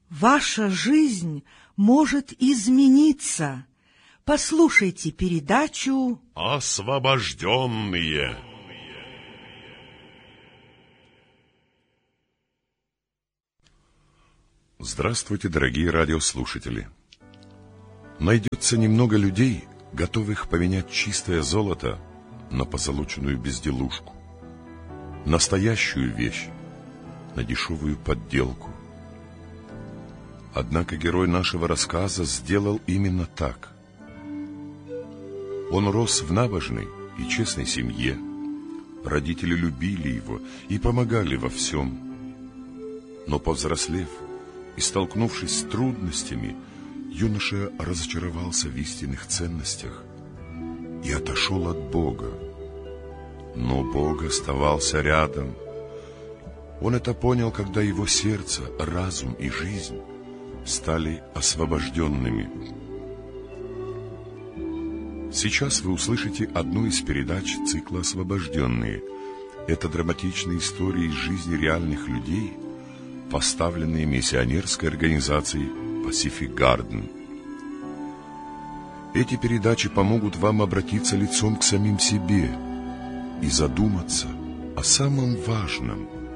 Ваша жизнь может измениться. Послушайте передачу «Освобожденные». Здравствуйте, дорогие радиослушатели. Найдется немного людей, готовых поменять чистое золото на позолоченную безделушку, настоящую вещь на дешевую подделку. Однако герой нашего рассказа сделал именно так. Он рос в набожной и честной семье. Родители любили его и помогали во всем. Но, повзрослев и столкнувшись с трудностями, юноша разочаровался в истинных ценностях и отошел от Бога. Но Бог оставался рядом. Он это понял, когда его сердце, разум и жизнь стали освобожденными. Сейчас вы услышите одну из передач цикла «Освобожденные». Это драматичные истории из жизни реальных людей, поставленные миссионерской организацией Pacific Garden. Эти передачи помогут вам обратиться лицом к самим себе и задуматься о самом важном